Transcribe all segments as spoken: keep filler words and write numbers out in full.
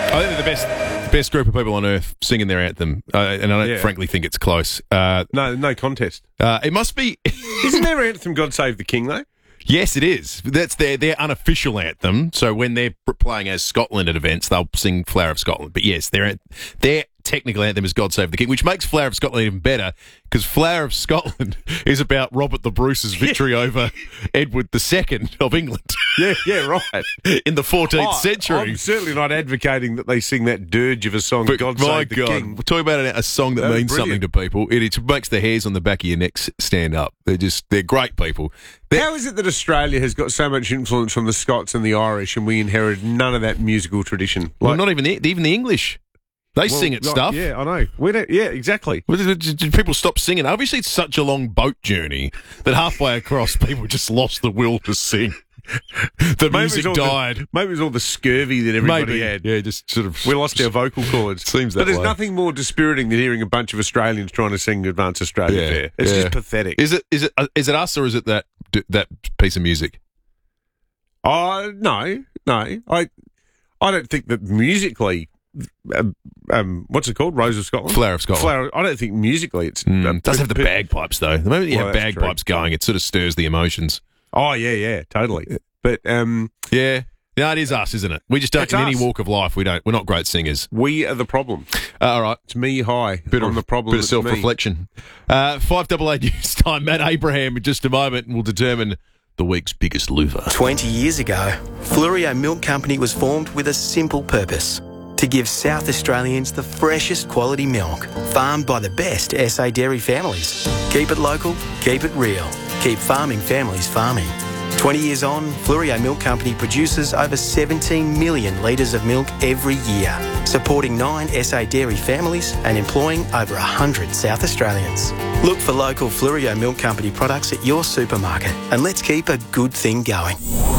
I think they're the best, best group of people on earth singing their anthem, uh, and I don't Yeah. frankly think it's close. Uh, No, no contest. uh, it must be. Isn't their anthem God Save the King, though? Yes, it is. That's their their unofficial anthem. So when they're playing as Scotland at events, they'll sing Flower of Scotland. But yes, their their technical anthem is God Save the King, which makes Flower of Scotland even better because Flower of Scotland is about Robert the Bruce's victory over Edward the Second of England. Yeah, yeah, right. In the fourteenth Oh, century. I'm certainly not advocating that they sing that dirge of a song, But God my Save the God, King. we're talking about a, a song that That was means something brilliant. to people. It, it makes the hairs on the back of your neck s- stand up. They're just, they're great people. They're, How is it that Australia has got so much influence from the Scots and the Irish and we inherited none of that musical tradition? well, Like- not even the, even the English. They well, sing it like- stuff. Yeah, I know. We don't, yeah, exactly. Well, did- did did people stop singing? Obviously, it's such a long boat journey that halfway across, people just lost the will to sing. The Maybe music it was all died. The, maybe it was all the scurvy that everybody Maybe, had. yeah, just sort of. We lost our vocal cords. Seems that But there's way. nothing more dispiriting than hearing a bunch of Australians trying to sing Advance Australia Yeah, Fair. It's yeah. just pathetic. Is it? Is it? Uh, is it us or is it that that piece of music? Oh, no, no. I I don't think that musically, um, um, what's it called? Rose of Scotland? Flower of Scotland. Flower, I don't think musically it's... Mm, uh, it does have the p- bagpipes though. The moment you Well, have that's true. bagpipes going, it sort of stirs the emotions. Oh, yeah, yeah, totally. But um, Yeah. No, it is us, isn't it? We just don't, It's in any us. walk of life, we don't, we're not great singers. we are the problem. Uh, all right. It's me high Bit on of, the problem. bit of it's me. self-reflection. Uh, five double eight news time. Matt Abraham in just a moment will determine the week's biggest loser. twenty years ago, Flurio Milk Company was formed with a simple purpose: to give South Australians the freshest quality milk, farmed by the best S A dairy families. Keep it local, keep it real, keep farming families farming. twenty years on, Flurio Milk Company produces over seventeen million litres of milk every year, supporting nine S A dairy families and employing over one hundred South Australians. Look for local Flurio Milk Company products at your supermarket and let's keep a good thing going.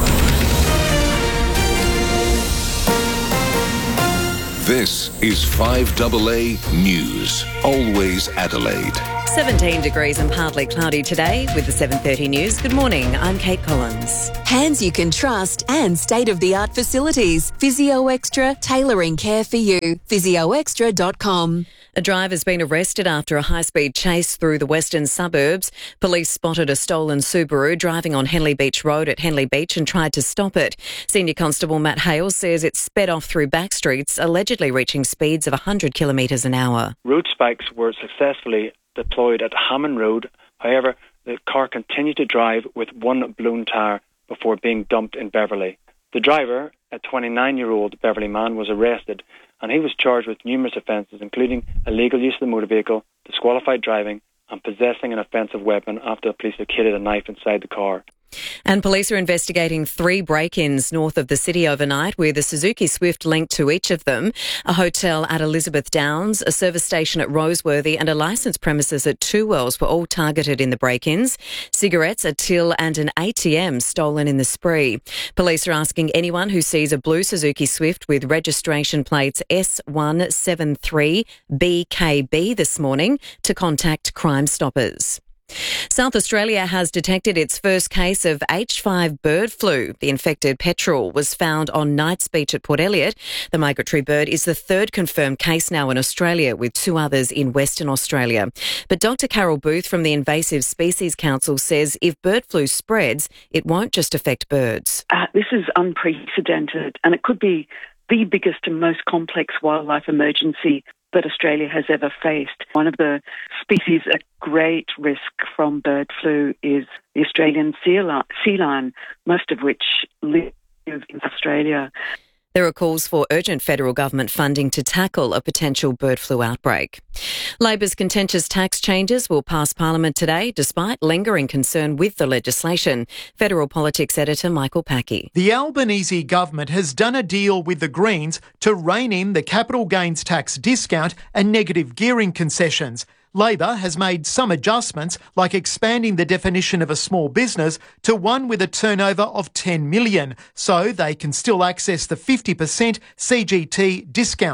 This is five double A News. Always Adelaide. seventeen degrees and partly cloudy today with the seven thirty news. Good morning, I'm Kate Collins. Hands you can trust and state-of-the-art facilities. Physio Extra, tailoring care for you. physio extra dot com. A driver's been arrested after a high-speed chase through the western suburbs. Police spotted a stolen Subaru driving on Henley Beach Road at Henley Beach and tried to stop it. Senior Constable Matt Hales says it sped off through back streets, allegedly reaching speeds of one hundred kilometres an hour. Road spikes were successfully deployed at Hammond Road. However, the car continued to drive with one blown tyre before being dumped in Beverley. The driver, a twenty-nine-year-old Beverley man, was arrested and he was charged with numerous offences, including illegal use of the motor vehicle, disqualified driving and possessing an offensive weapon after the police located a knife inside the car. And police are investigating three break-ins north of the city overnight with a Suzuki Swift linked to each of them. A hotel at Elizabeth Downs, a service station at Roseworthy and a licensed premises at Two Wells were all targeted in the break-ins. Cigarettes, a till and an A T M stolen in the spree. Police are asking anyone who sees a blue Suzuki Swift with registration plates S one seven three B K B this morning to contact Crime Stoppers. South Australia has detected its first case of H five bird flu. The infected petrel was found on Knights Beach at Port Elliot. The migratory bird is the third confirmed case now in Australia, with two others in Western Australia. But Doctor Carol Booth from the Invasive Species Council says if bird flu spreads, it won't just affect birds. Uh, this is unprecedented, and it could be the biggest and most complex wildlife emergency that Australia has ever faced. One of the species at great risk from bird flu is the Australian sea lion, sea lion, most of which live in Australia. There are calls for urgent federal government funding to tackle a potential bird flu outbreak. Labor's contentious tax changes will pass Parliament today, despite lingering concern with the legislation. Federal Politics Editor Michael Packey. The Albanese government has done a deal with the Greens to rein in the capital gains tax discount and negative gearing concessions. Labor has made some adjustments, like expanding the definition of a small business to one with a turnover of ten million dollars, so they can still access the fifty percent C G T discount.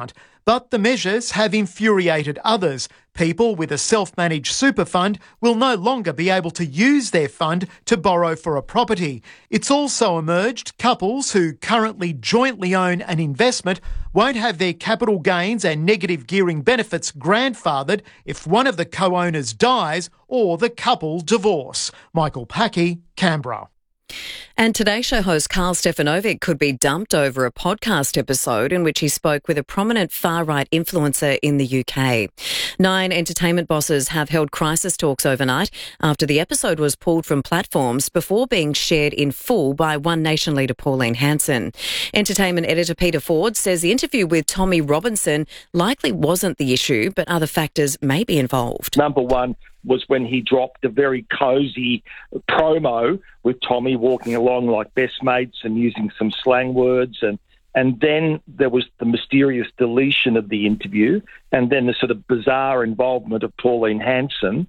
But the measures have infuriated others. People with a self-managed super fund will no longer be able to use their fund to borrow for a property. It's also emerged couples who currently jointly own an investment won't have their capital gains and negative gearing benefits grandfathered if one of the co-owners dies or the couple divorce. Michael Packey, Canberra. And Today Show host Karl Stefanovic could be dumped over a podcast episode in which he spoke with a prominent far-right influencer in the U K. Nine entertainment bosses have held crisis talks overnight after the episode was pulled from platforms before being shared in full by One Nation leader Pauline Hanson. Entertainment editor Peter Ford says the interview with Tommy Robinson likely wasn't the issue, but other factors may be involved. Number one was when he dropped a very cosy promo with Tommy walking along like best mates and using some slang words. And, and then there was the mysterious deletion of the interview and then the sort of bizarre involvement of Pauline Hanson.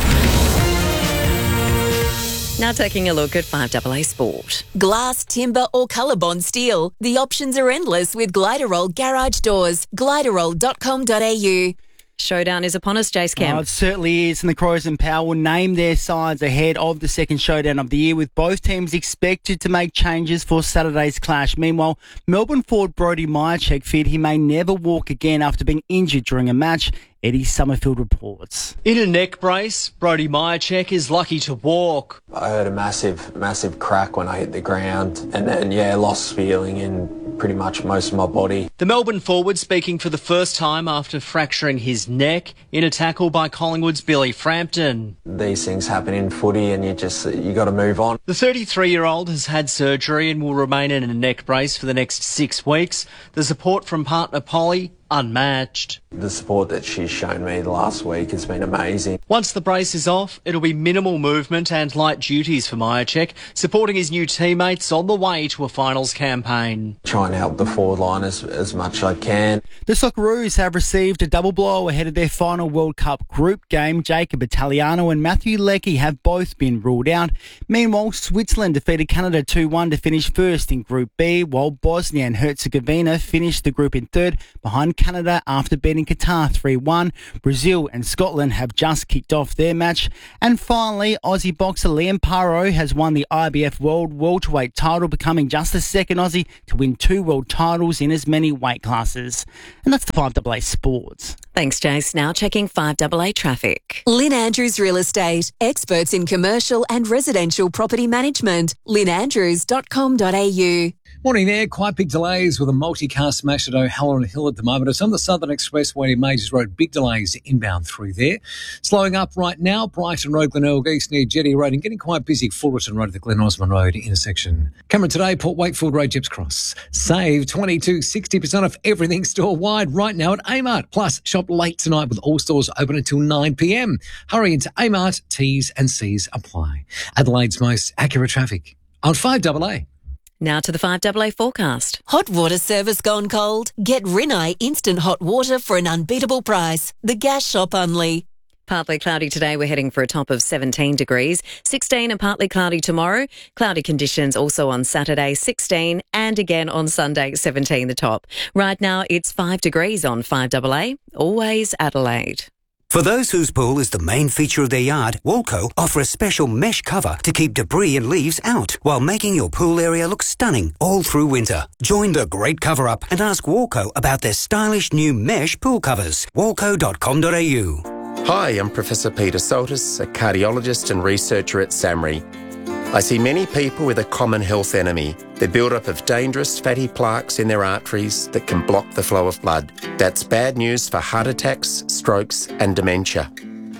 Now taking a look at five A A Sport. Glass, timber or colour-bond steel. The options are endless with Gliderol Garage Doors. gliderol dot com dot a u. Showdown is upon us, Jace Kemp. Oh, it certainly is, and the Crows and Power will name their sides ahead of the second showdown of the year, with both teams expected to make changes for Saturday's clash. Meanwhile, Melbourne forward Brody Mihocek feared he may never walk again after being injured during a match. Eddie Summerfield reports. In a neck brace, Brody Mihocek is lucky to walk. I heard a massive, massive crack when I hit the ground, and then, yeah, lost feeling in pretty much most of my body. The Melbourne forward speaking for the first time after fracturing his neck in a tackle by Collingwood's Billy Frampton. These things happen in footy and you just, you got to move on. The thirty-three-year-old has had surgery and will remain in a neck brace for the next six weeks. The support from partner Polly, unmatched. The support that she's shown me the last week has been amazing. Once the brace is off, it'll be minimal movement and light duties for Mihocek, supporting his new teammates on the way to a finals campaign. Try and help the forward line as, as much as I can. The Socceroos have received a double blow ahead of their final World Cup group game. Jacob Italiano and Matthew Leckie have both been ruled out. Meanwhile, Switzerland defeated Canada two one to finish first in Group B, while Bosnia and Herzegovina finished the group in third behind Canada after beating Qatar three one. Brazil and Scotland have just kicked off their match. And finally, Aussie boxer Liam Paro has won the I B F World Welterweight title, becoming just the second Aussie to win two world titles in as many weight classes. And that's the five A A Sports. Thanks, Jace. Now checking five A A traffic. Lynn Andrews Real Estate, experts in commercial and residential property management. lynn andrews dot com dot a u. Morning there. Quite big delays with a multi-car smash at O'Halloran Hill at the moment. It's on the Southern Expressway to Majors Road. Big delays inbound through there. Slowing up right now, Brighton Road, Glenelg East near Jetty Road, and getting quite busy at Fullerton Road at the Glen Osmond Road intersection. Cameron today, Port Wakefield Road, Gipps Cross. Save twenty-two, sixty percent off everything store-wide right now at Amart. Plus, shop late tonight with all stores open until nine p.m. Hurry into Amart. T's and C's apply. Adelaide's most accurate traffic on five A A. Now to the five A A forecast. Hot water service gone cold? Get Rinnai instant hot water for an unbeatable price. The Gas Shop Unley. Partly cloudy today. We're heading for a top of seventeen degrees. sixteen and partly cloudy tomorrow. Cloudy conditions also on Saturday, sixteen, and again on Sunday, seventeen the top. Right now it's five degrees on five A A. Always Adelaide. For those whose pool is the main feature of their yard, Walco offer a special mesh cover to keep debris and leaves out while making your pool area look stunning all through winter. Join the great cover-up and ask Walco about their stylish new mesh pool covers. walco dot com dot a u. Hi, I'm Professor Peter Soltis, a cardiologist and researcher at SAMRI. I see many people with a common health enemy, the build-up of dangerous fatty plaques in their arteries that can block the flow of blood. That's bad news for heart attacks, strokes and dementia.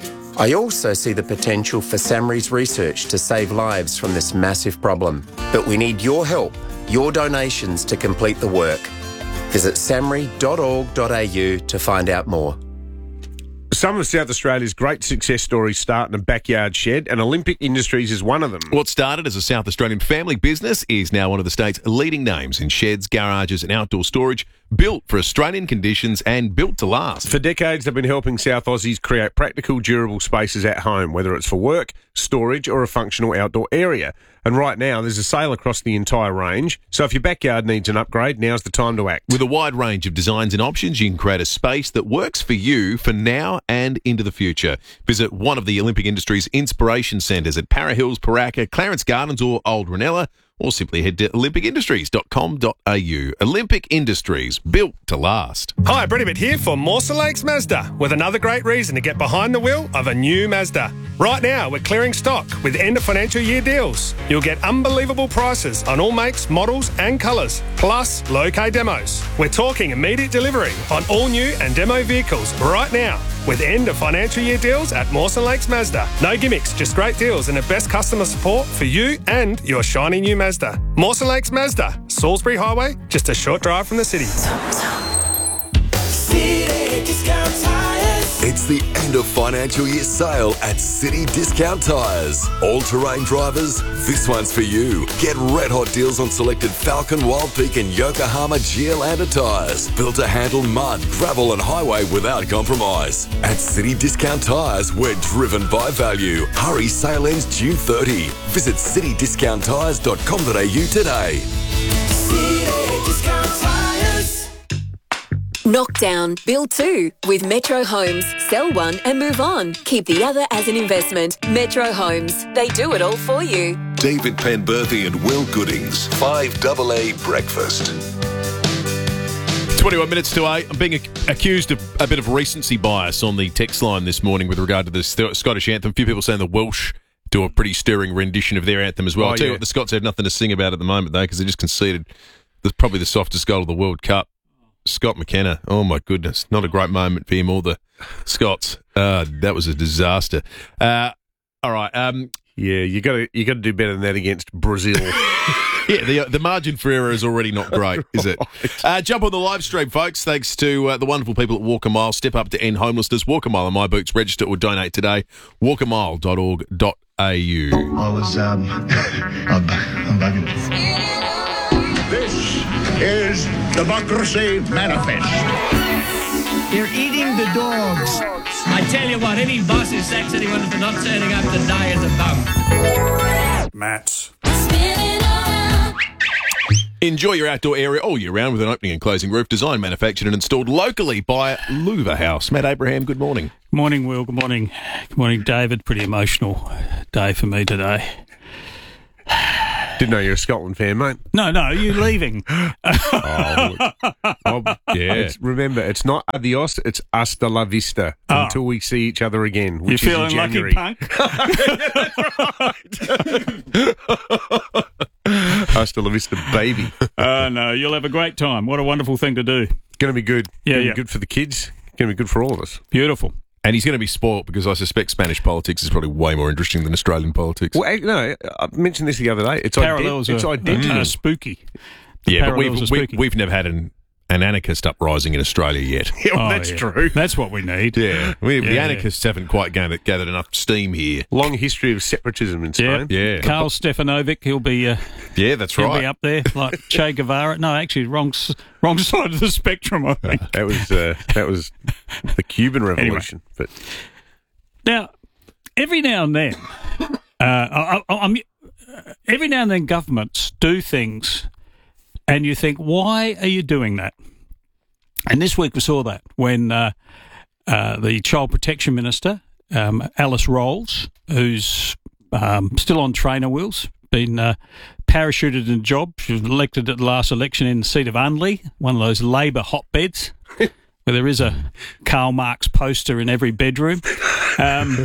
I also see the potential for SAMRI's research to save lives from this massive problem. But we need your help, your donations to complete the work. Visit samri dot org dot a u to find out more. Some of South Australia's great success stories start in a backyard shed, and Olympic Industries is one of them. What started as a South Australian family business is now one of the state's leading names in sheds, garages and outdoor storage, built for Australian conditions and built to last. For decades, they've been helping South Aussies create practical, durable spaces at home, whether it's for work, storage or a functional outdoor area. And right now, there's a sale across the entire range. So if your backyard needs an upgrade, now's the time to act. With a wide range of designs and options, you can create a space that works for you for now and into the future. Visit one of the Olympic Industries Inspiration Centres at Para Hills, Paraka, Clarence Gardens or Old Ranella, or simply head to olympic industries dot com dot a u. Olympic Industries, built to last. Hi, Bredibit here for Mawson Lakes Mazda, with another great reason to get behind the wheel of a new Mazda. Right now, we're clearing stock with end of financial year deals. You'll get unbelievable prices on all makes, models and colours, plus low-K demos. We're talking immediate delivery on all new and demo vehicles right now, with end of financial year deals at Mawson Lakes Mazda. No gimmicks, just great deals and the best customer support for you and your shiny new Mazda. Mawson Lakes Mazda, Salisbury Highway, just a short drive from the city. City Discount Tires. It's the end of financial year sale at City Discount Tires. All-terrain drivers, this one's for you. Get red hot deals on selected Falcon, Wild Peak and Yokohama Geolander tyres. Built to handle mud, gravel and highway without compromise. At City Discount Tires, we're driven by value. Hurry, sale ends June thirtieth. Visit city discount tires dot com dot a u today. City Discount Tires. Knockdown, build two with Metro Homes. Sell one and move on. Keep the other as an investment. Metro Homes. They do it all for you. David Penberthy and Will Goodings, five double A Breakfast. twenty-one minutes to eight. I'm being ac- accused of a bit of recency bias on the text line this morning with regard to the St- Scottish anthem. A few people saying the Welsh do a pretty stirring rendition of their anthem as well. Oh, I'll tell yeah. you what, the Scots have nothing to sing about at the moment, though, because they just conceded the, probably the softest goal of the World Cup. Scott McKenna, oh my goodness, not a great moment for him or the Scots. Uh, that was a disaster. Uh, all right. Um, yeah, you got to you got to do better than that against Brazil. Yeah, the the margin for error is already not great, is it? Uh, jump on the live stream, folks. Thanks to uh, the wonderful people at Walk a Mile. Step up to end homelessness. Walk a Mile in my boots. Register or donate today. walk a mile dot org dot a u. I was, um, I'm, I'm bugging. This is Democracy Manifest. You're eating the dogs. I tell you what, any boss who sacks anyone for not turning up today is a bum. Matt. Enjoy your outdoor area all year round with an opening and closing roof designed, manufactured and installed locally by Louver House. Matt Abraham, good morning. Good morning, Will. Good morning. Good morning, David. Pretty emotional day for me today. Didn't know you're a Scotland fan, mate. No, no, you're leaving. oh, well, yeah. It's, remember, it's not adios, it's hasta la vista Oh. until we see each other again. You Which is in feeling lucky, January. punk? Hasta la vista, baby. Uh, no, you'll have a great time. What a wonderful thing to do. Going to be good. Yeah, Gonna yeah. be good for the kids. Going to be good for all of us. Beautiful. And he's going to be spoilt because I suspect Spanish politics is probably way more interesting than Australian politics. Well, no, I mentioned this the other day. It's, Parallels ident- it's are, identical. are spooky. The Yeah, but parallels we've, are we, spooky. we've never had an, an anarchist uprising in Australia yet. Yeah, well, Oh, that's yeah. true. That's what we need. Yeah, we, the Yeah. anarchists haven't quite gathered, gathered enough steam here. Long history of separatism in Yeah, Spain. Yeah. Carl Stefanovic, he'll be uh, Yeah, that's he'll right. be up there like Che Guevara. No, actually, wrong s- wrong side of the spectrum. I think. That was uh, that was the Cuban Revolution. But Now, every now and then, uh, I, I, I'm, every now and then governments do things and you think, why are you doing that? And this week we saw that when uh, uh, the Child Protection Minister, um, Alice Rolls, who's um, still on trainer wheels, been uh, parachuted in a job. She was elected at the last election in the seat of Unley, one of those Labor hotbeds. Where there is a Karl Marx poster in every bedroom. Um,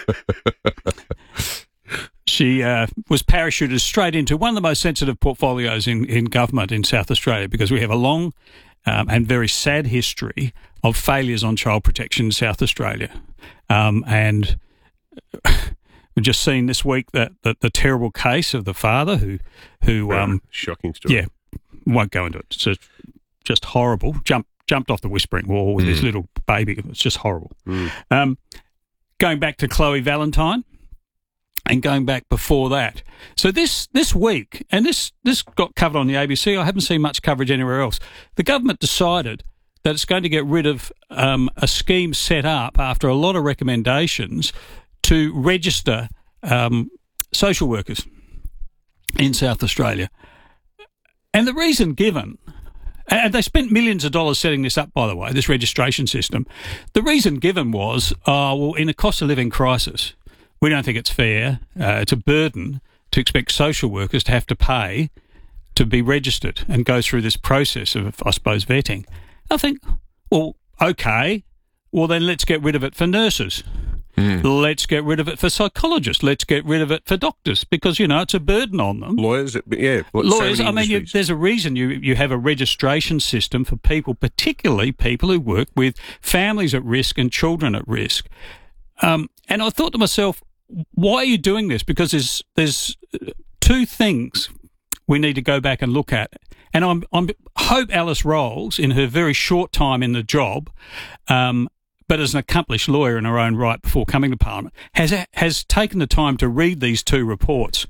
she uh, was parachuted straight into one of the most sensitive portfolios in, in government in South Australia because we have a long um, and very sad history of failures on child protection in South Australia. Um, and we've just seen this week that, that the terrible case of the father who... who um, shocking story. Yeah, won't go into it. It's just, just horrible. Jump. Jumped off the whispering wall with Mm. his little baby. It was just horrible. Mm. Um, going back to Chloe Valentine and going back before that. So this this week, and this, this got covered on the A B C, I haven't seen much coverage anywhere else. The government decided that it's going to get rid of um, a scheme set up after a lot of recommendations to register um, social workers. in South Australia. And the reason given, and they spent millions of dollars setting this up, by the way, this registration system. The reason given was, oh, well, in a cost of living crisis, we don't think it's fair. Uh, it's a burden to expect social workers to have to pay to be registered and go through this process of, I suppose, vetting. I think, well, okay, well, then let's get rid of it for nurses. Mm. Let's get rid of it for psychologists. Let's get rid of it for doctors because, you know, it's a burden on them. Lawyers, yeah. Lawyers, so I mean, you, there's a reason you, you have a registration system for people, particularly people who work with families at risk and children at risk. Um, and I thought to myself, why are you doing this? Because there's there's two things we need to go back and look at. And I'm, I'm hope Alice Rolls, in her very short time in the job, um, but as an accomplished lawyer in her own right before coming to Parliament, has has taken the time to read these two reports.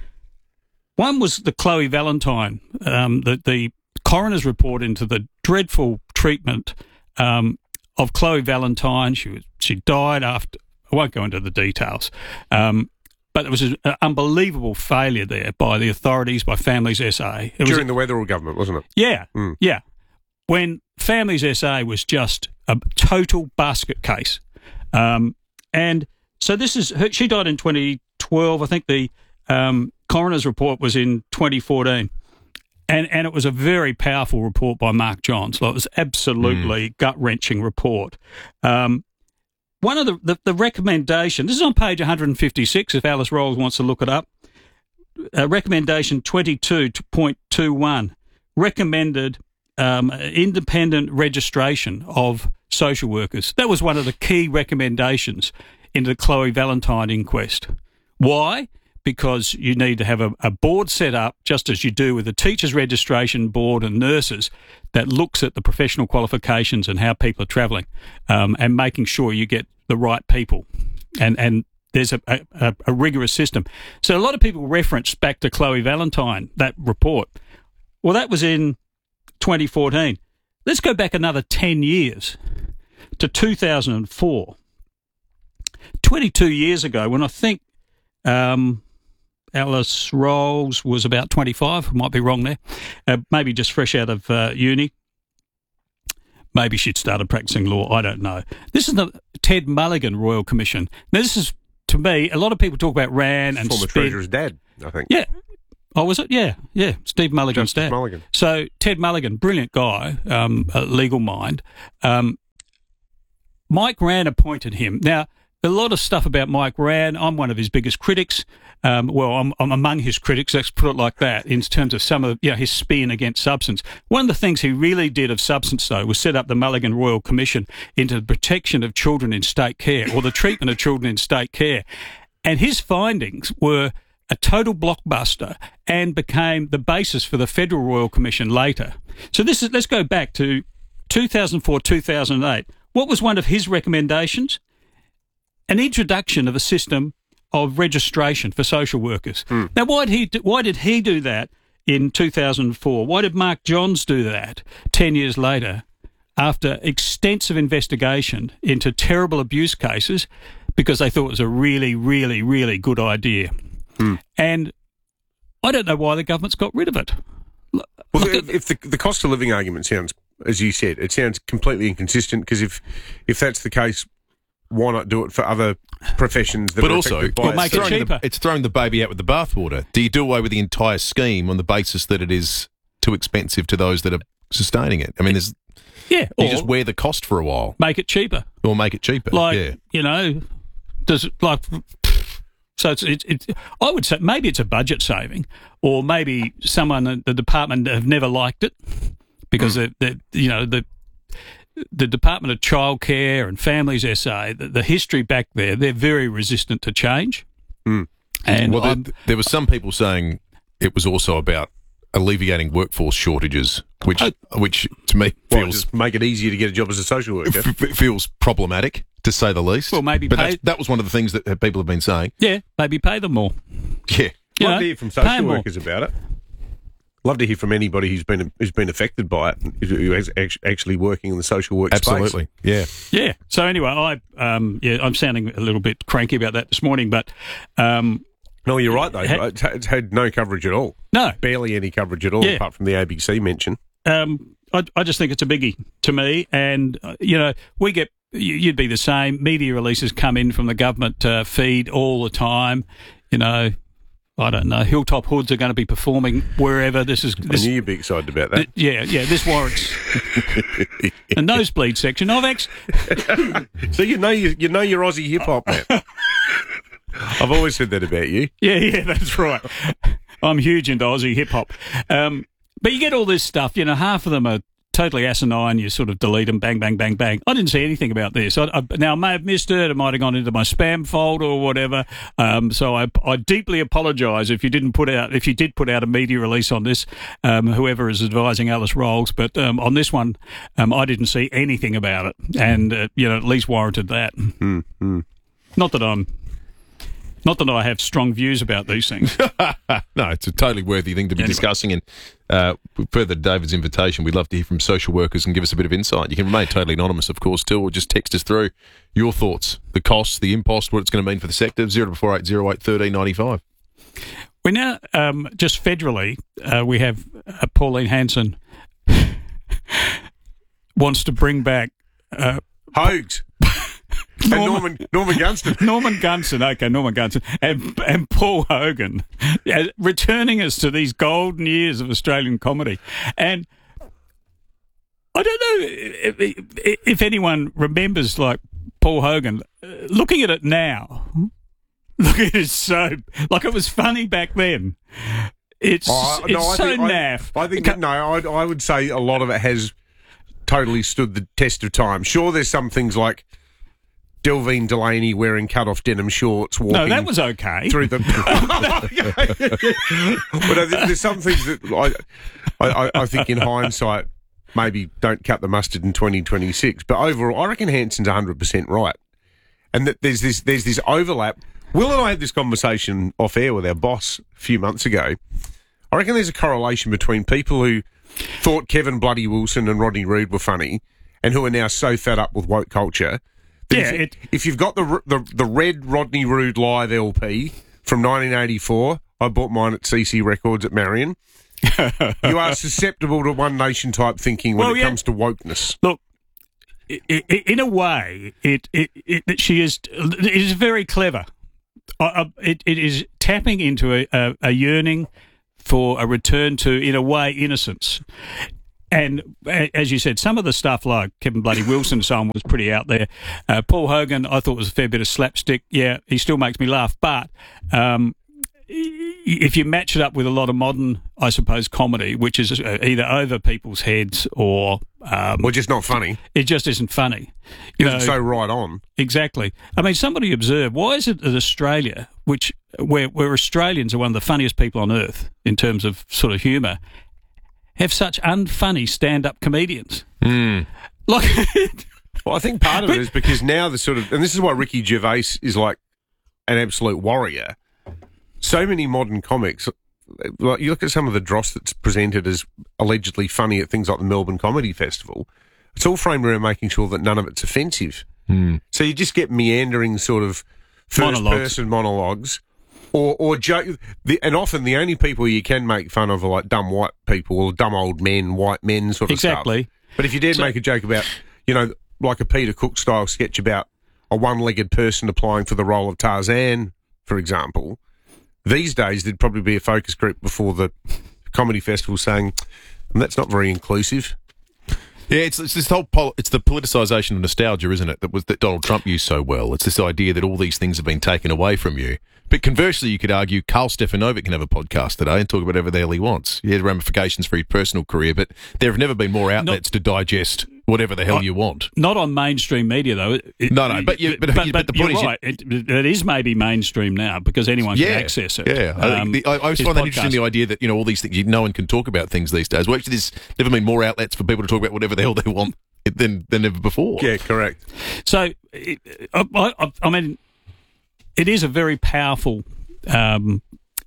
One was the Chloe Valentine, um, the, the coroner's report into the dreadful treatment um, of Chloe Valentine. She was, she died after, I won't go into the details, um, but it was an unbelievable failure there by the authorities, by Families S A. It During was, the Weatherall government, wasn't it? Yeah, Mm. yeah. When Families S A was just a total basket case. Um, and so this is, her, she died in twenty twelve. I think the um, coroner's report was in twenty fourteen. And and it was a very powerful report by Mark Johns. Like, it was absolutely mm. gut-wrenching report. Um, one of the, the, the recommendation, this is on page one fifty-six if Alice Rolls wants to look it up, uh, recommendation twenty-two point two one recommended um, independent registration of social workers. That was one of the key recommendations in the Chloe Valentine inquest. Why? Because you need to have a, a board set up, just as you do with the Teachers Registration Board and nurses, that looks at the professional qualifications and how people are travelling, um, and making sure you get the right people. And and there's a, a, a rigorous system. So a lot of people reference back to Chloe Valentine, that report. Well, that was in twenty fourteen. Let's go back another ten years to two thousand four. twenty-two years ago, when I think um, Alice Rolls was about twenty-five, I might be wrong there, uh, maybe just fresh out of uh, uni. Maybe she'd started practicing law, I don't know. This is the Ted Mulligan Royal Commission. Now, this is, to me, a lot of people talk about Rand and Former Spin. Treasurer's dad, I think. Yeah. Oh, was it? Yeah, yeah. Steve Mulligan's Justice dad. Mulligan. So Ted Mulligan, brilliant guy, um, a legal mind. Um, Mike Rann appointed him. Now, a lot of stuff about Mike Rann. I'm one of his biggest critics. Um, well, I'm, I'm among his critics, let's put it like that, in terms of some of you know, his spin against substance. One of the things he really did of substance, though, was set up the Mulligan Royal Commission into the protection of children in state care, or the treatment of children in state care. And his findings were a total blockbuster and became the basis for the Federal Royal Commission later. So this is, let's go back to two thousand four, two thousand eight. What was one of his recommendations? An introduction of a system of registration for social workers. Mm. Now, why did he do, why did he do that in two thousand four? Why did Mark Johns do that ten years later, after extensive investigation into terrible abuse cases, because they thought it was a really, really, really good idea? Mm. And I don't know why the government's got rid of it. Well, if, if the, the cost of living argument sounds, as you said, it sounds completely inconsistent, because if if that's the case, why not do it for other professions that but are also, affected by well, it? make it cheaper. The, it's throwing the baby out with the bathwater. Do you do away with the entire scheme on the basis that it is too expensive to those that are sustaining it? I mean, there's yeah, you or just wear the cost for a while. Make it cheaper. Or make it cheaper. Like, yeah. you know, does it like... So it's, it's, it's, I would say maybe it's a budget saving, or maybe someone at the department have never liked it because mm. the, the you know the the Department of Childcare and Families S A, the, the history back there, they're very resistant to change. Mm. And well, there, there were some people saying it was also about alleviating workforce shortages, which I, which to me well, feels just make it easier to get a job as a social worker. F- f- feels problematic, to say the least. Well, maybe but pay, that was one of the things that people have been saying. Yeah, maybe pay them more. Yeah, you love know, to hear from social workers more. about it. Love to hear from anybody who's been who's been affected by it, who is actually working in the social work Absolutely, space. yeah, yeah. So anyway, I um, yeah, I'm sounding a little bit cranky about that this morning, but um, No, you're right, though. Ha- it's, it's had no coverage at all. No. Barely any coverage at all, Yeah. apart from the A B C mention. Um, I, I just think it's a biggie to me. And, uh, you know, we get, you- you'd be the same. Media releases come in from the government uh, feed all the time. You know, I don't know. Hilltop Hoods are going to be performing wherever. This is. This, I knew you'd be excited about that. th- yeah, yeah. This warrants a nosebleed section. I've actually. So you know you, you know your Aussie hip hop, man. I've always said that about you. Yeah, yeah, that's right. I'm huge into Aussie hip hop. Um, but you get all this stuff, you know, half of them are totally asinine. You sort of delete them, bang, bang, bang, bang. I didn't see anything about this. I, I, now, I may have missed it. It might have gone into my spam folder or whatever. Um, so I, I deeply apologise if you didn't put out, if you did put out a media release on this, um, whoever is advising Alice Rolls. But um, on this one, um, I didn't see anything about it. And, uh, you know, at least warranted that. Mm-hmm. Not that I'm... Not that I have strong views about these things. No, it's a totally worthy thing to be anyway. discussing. And uh, further to David's invitation, we'd love to hear from social workers and give us a bit of insight. You can remain totally anonymous, of course, too, or just text us through your thoughts, the costs, the impost, what it's going to mean for the sector. zero four eight zero eight one three nine five. We now, um, just federally, uh, we have uh, Pauline Hanson wants to bring back... Uh, Hoax. Norman, Norman, Norman Gunston. Norman Gunston, okay, Norman Gunston, and, and Paul Hogan, yeah, returning us to these golden years of Australian comedy. And I don't know if, if, if anyone remembers, like, Paul Hogan, uh, looking at it now, look at it so, like it was funny back then. It's, Oh, it's no, I so think, naff. I, I think, no, I, I would say a lot of it has totally stood the test of time. Sure, there's some things like Delvine Delaney wearing cut-off denim shorts. Walking No, that was okay. Through the. But I think there's some things that I, I, I think in hindsight maybe don't cut the mustard in twenty twenty-six. But overall, I reckon Hanson's one hundred percent right, and that there's this there's this overlap. Will and I had this conversation off air with our boss a few months ago. I reckon there's a correlation between people who thought Kevin Bloody Wilson and Rodney Roode were funny, and who are now so fed up with woke culture. Yeah, if, it, if you've got the, the the red Rodney Roode live L P from nineteen eighty-four, I bought mine at C C Records at Marion. You are susceptible to One Nation type thinking when Well, it yeah. comes to wokeness. Look, i i in a way, it, it, it she is it is very clever. Uh, it, it is tapping into a, a, a yearning for a return to, in a way, innocence. And as you said, some of the stuff like Kevin Bloody Wilson and so on was pretty out there. Uh, Paul Hogan, I thought was a fair bit of slapstick. Yeah, he still makes me laugh. But um, if you match it up with a lot of modern, I suppose, comedy, which is either over people's heads or... Um, or just not funny. It just isn't funny. You know, It's so right on. Exactly. I mean, somebody observed, why is it that Australia, which where, where Australians are one of the funniest people on earth in terms of sort of humour, have such unfunny stand-up comedians? Mm. Like, well, I think part of it is because now the sort of, and this is why Ricky Gervais is like an absolute warrior. So many modern comics, like you look at some of the dross that's presented as allegedly funny at things like the Melbourne Comedy Festival. It's all framed around making sure that none of it's offensive. Mm. So you just get meandering sort of first-person monologues. Or, or joke, the, and often the only people you can make fun of are like dumb white people or dumb old men, white men sort of Exactly. stuff. But if you did So- make a joke about, you know, like a Peter Cook style sketch about a one-legged person applying for the role of Tarzan, for example, these days there'd probably be a focus group before the comedy festival saying, that's not very inclusive. Yeah, it's, it's this whole pol- it's the politicisation of nostalgia, isn't it? That was that Donald Trump used so well. It's this idea that all these things have been taken away from you. But conversely, you could argue Carl Stefanovic can have a podcast today and talk about whatever the hell he wants. He has ramifications for his personal career, but there have never been more outlets to digest whatever the hell I- you want. not on mainstream media, though. It- No, no, but you- but- but, but the you're point is you- right. It, it is maybe mainstream now because anyone Yeah, can access it. yeah. I, think Um, the, I, I always his find that interesting, podcast. the idea that, you know, all these things, you, no one can talk about things these days. Well, actually, there's never been more outlets for people to talk about whatever the hell they want than, than ever before. Yeah, correct. So, it, I, I, I mean, it is a very powerful um,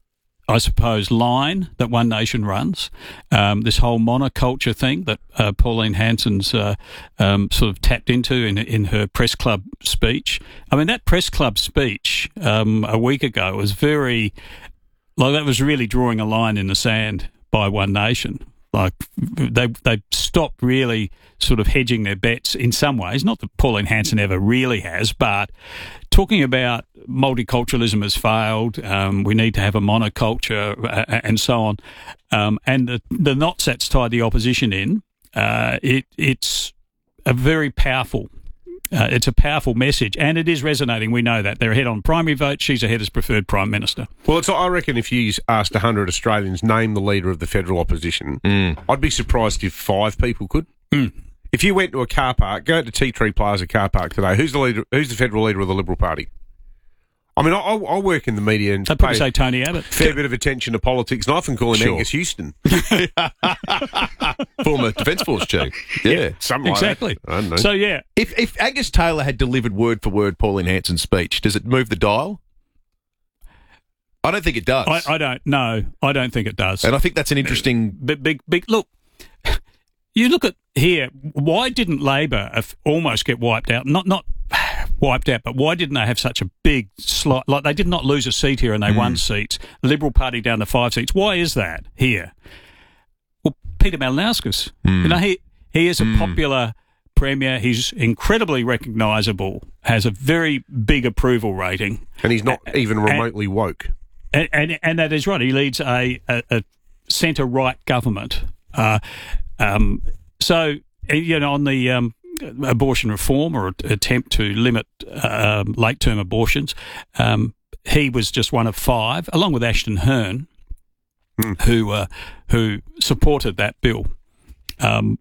I suppose, line that One Nation runs, um, this whole monoculture thing that uh, Pauline Hanson's uh, um, sort of tapped into in in her press club speech. I mean, that press club speech um, a week ago was very, like that was really drawing a line in the sand by One Nation. Like they they stopped really sort of hedging their bets in some ways. Not that Pauline Hanson ever really has, but talking about multiculturalism has failed. Um, we need to have a monoculture uh, and so on. Um, and the, the knots that's tied the opposition in, uh, it it's a very powerful. Uh, it's a powerful message, and it is resonating. We know that. They're ahead on primary vote. She's ahead as preferred Prime Minister. Well, it's, I reckon if you asked one hundred Australians, name the leader of the federal opposition, mm. I'd be surprised if five people could. Mm. If you went to a car park, go to Tea Tree Plaza car park today, who's the leader? Who's the federal leader of the Liberal Party? I mean, I, I work in the media and I'd probably say Tony Abbott. Fair bit of attention to politics, and I often call him sure. Angus Houston. Former Defence Force chief. Yeah, yeah something exactly. like that. I don't know. So, yeah. If, if Angus Taylor had delivered word for word Pauline Hanson's speech, does it move the dial? I don't think it does. I, I don't, no, I don't think it does. And I think that's an interesting... Big, big, big look, you look at here, why didn't Labor almost get wiped out? Not, not... wiped out, but why didn't they have such a big slot? Like they did not lose a seat here and they mm. won seats. Liberal Party down to five seats. Why is that here? Well, Peter Malinauskas, mm. you know, he he is a mm. popular premier. He's incredibly recognisable, has a very big approval rating, and he's not a- even remotely and, woke. And, and and that is right. He leads a, a, a centre right government. Uh, um, so you know, on the um, abortion reform or attempt to limit uh, late-term abortions. Um, he was just one of five, along with Ashton Hearn, mm. who uh, who supported that bill. Um,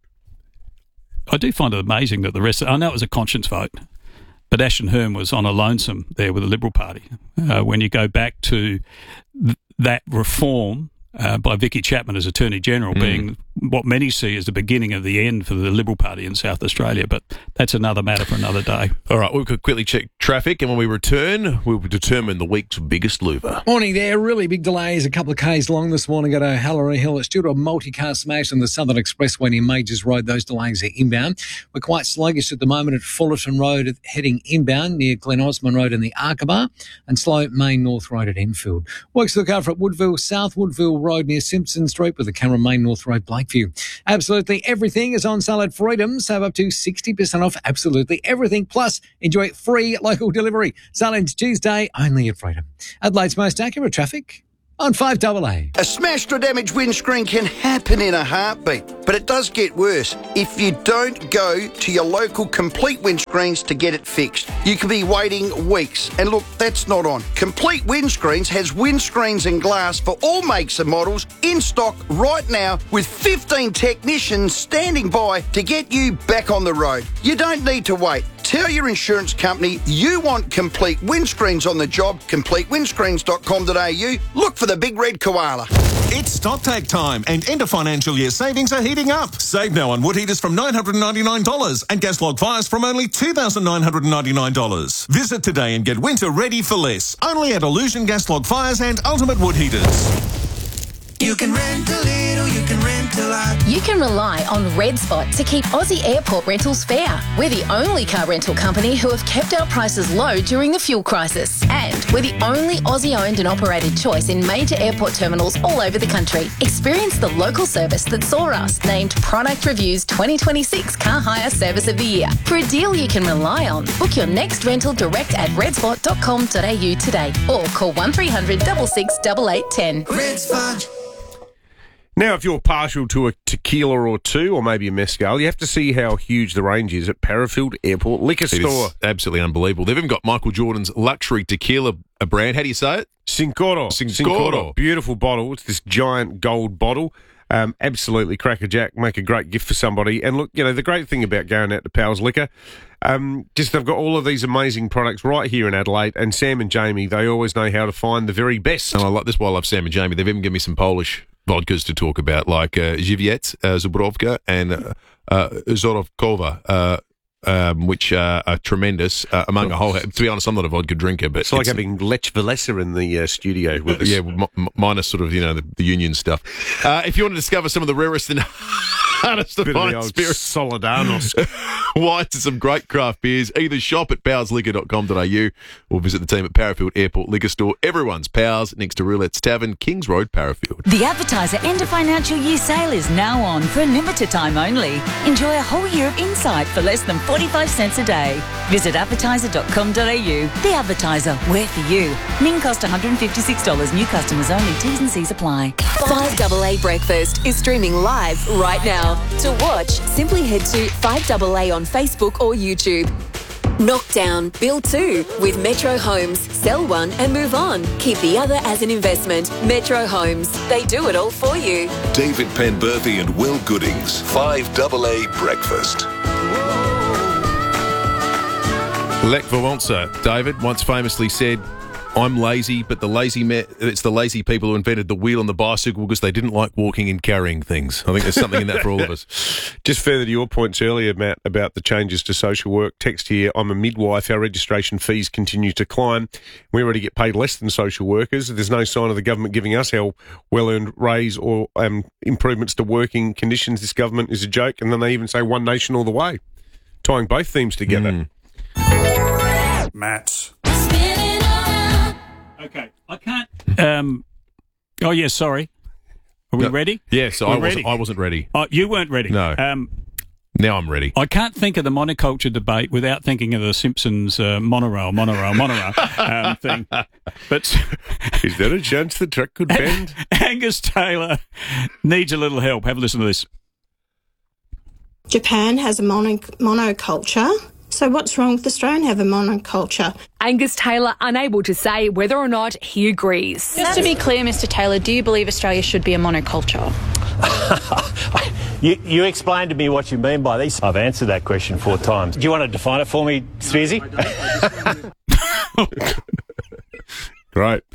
I do find it amazing that the rest... Of, I know it was a conscience vote, but Ashton Hearn was on a lonesome there with the Liberal Party. Uh, when you go back to th- that reform... Uh, by Vicky Chapman as Attorney General, mm. being what many see as the beginning of the end for the Liberal Party in South Australia. But that's another matter for another day. All right, we could quickly check traffic, and when we return, we'll determine the week's biggest louver. Morning there. Really big delays, a couple of k's long this morning at Halloran Hill. It's due to a multi-car smash on the Southern Expressway near Majors Road. Those delays are inbound. We're quite sluggish at the moment at Fullerton Road, heading inbound near Glen Osmond Road and the Arkaba, and slow Main North Road at Enfield. Works to look out for at Woodville, South Woodville Road near Simpson Street with the Cameron Main North Road, Blakeview. Absolutely everything is on sale at Freedom. Save up to sixty percent off absolutely everything. Plus, enjoy free local delivery. Sale ends Tuesday only at Freedom. Adelaide's most accurate traffic on five double A. A smashed or damaged windscreen can happen in a heartbeat, but it does get worse if you don't go to your local Complete Windscreens to get it fixed. You could be waiting weeks, and look, that's not on. Complete Windscreens has windscreens and glass for all makes and models in stock right now with fifteen technicians standing by to get you back on the road. You don't need to wait. Tell your insurance company you want Complete Windscreens on the job, complete windscreens dot com dot a u. Look for the big red koala. It's stocktake time, and end of financial year savings are heating up. Save now on wood heaters from nine hundred ninety-nine dollars and gas log fires from only two thousand nine hundred ninety-nine dollars. Visit today and get winter ready for less. Only at Illusion Gas Log Fires and Ultimate Wood Heaters. You can rent a little, you can rent a lot. You can rely on Red Spot to keep Aussie airport rentals fair. We're the only car rental company who have kept our prices low during the fuel crisis. And we're the only Aussie-owned and operated choice in major airport terminals all over the country. Experience the local service that saw us named Product Review's twenty twenty-six Car Hire Service of the Year. For a deal you can rely on, book your next rental direct at red spot dot com dot a u today or call one three hundred, six six, eight eight one zero. Red Spot. Now, if you're partial to a tequila or two, or maybe a mezcal, you have to see how huge the range is at Parafield Airport Liquor Store. It's absolutely unbelievable. They've even got Michael Jordan's luxury tequila a brand. How do you say it? Cincoro. Cincoro. Beautiful bottle. It's this giant gold bottle. Um, absolutely crackerjack. Make a great gift for somebody. And look, you know, the great thing about going out to Powell's Liquor, um, just they've got all of these amazing products right here in Adelaide. And Sam and Jamie, they always know how to find the very best. And I like this. Why I love Sam and Jamie. They've even given me some Polish vodkas to talk about, like uh, Żywiec, uh, Zubrovka, and uh, uh, Zorowkowa. Uh, um, which uh, are tremendous uh, among a whole. To be honest, I'm not a vodka drinker, but it's like having Lech Walesa in the uh, studio with us. Yeah, m- m- minus sort of you know the, the union stuff. Uh, if you want to discover some of the rarest and hardest to find spirits, Solidarnos, wines and some great craft beers, either shop at powers liquor dot com dot a u or visit the team at Parafield Airport Liquor Store. Everyone's Powers next to Roulette's Tavern, Kings Road, Parafield. The Advertiser End of Financial Year sale is now on for a limited time only. Enjoy a whole year of insight for less than forty-five cents a day. Visit advertiser dot com dot a u. The Advertiser, we're for you. Min cost one hundred fifty-six dollars. New customers only. T's and C's apply. five A A Breakfast is streaming live right now. To watch, simply head to five A A on Facebook or YouTube. Knockdown, build two with Metro Homes. Sell one and move on. Keep the other as an investment. Metro Homes. They do it all for you. David Penberthy and Will Goodings. five A A Breakfast. Lech Walesa, David, once famously said, I'm lazy, but the lazy me- it's the lazy people who invented the wheel and the bicycle because they didn't like walking and carrying things. I think there's something in that for all of us. Just further to your points earlier, Matt, about the changes to social work. Text here, I'm a midwife. Our registration fees continue to climb. We already get paid less than social workers. There's no sign of the government giving us our well-earned raise or um, improvements to working conditions. This government is a joke. And then they even say one nation all the way, tying both themes together. Mm. Matt. Okay, I can't. Um, oh, yeah, sorry. Are we No, ready? Yes, We're I ready. wasn't, I wasn't ready. Oh, you weren't ready? No. Um, now I'm ready. I can't think of the monoculture debate without thinking of the Simpsons uh, monorail, monorail, monorail um, thing. But is there a chance the truck could bend? Angus Taylor needs a little help. Have a listen to this. Japan has a mono- monoculture. So what's wrong with Australia have a monoculture? Angus Taylor unable to say whether or not he agrees. Just to be clear, Mister Taylor, do you believe Australia should be a monoculture? you, you explain to me what you mean by this. I've answered that question four times. Do you want to define it for me, Spearsy? Great.